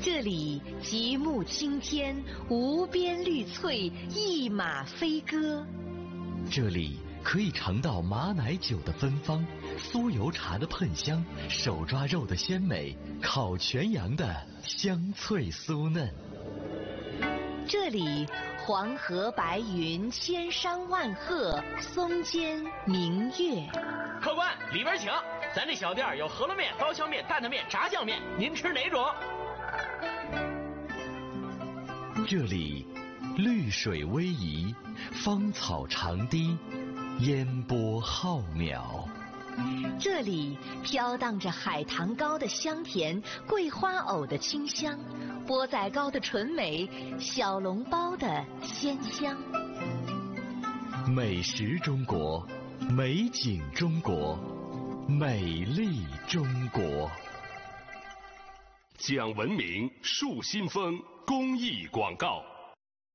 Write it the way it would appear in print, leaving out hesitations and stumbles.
这里极目青天，无边绿翠，一马飞歌。 这里可以尝到马奶酒的芬芳，酥油茶的喷香，手抓肉的鲜美，烤全羊的香脆酥嫩。 这里黄河白云，千山万壑，松间明月。 客官，里边请。咱这小店有饸饹面、刀削面、担担面、炸酱面，您吃哪种？ 这里绿水逶迤，芳草长堤，烟波浩渺。 这里飘荡着海棠糕的香甜，桂花藕的清香，钵仔糕的纯美，小笼包的鲜香。 美食中国，美景中国，美丽中国。 讲文明树新风公益广告。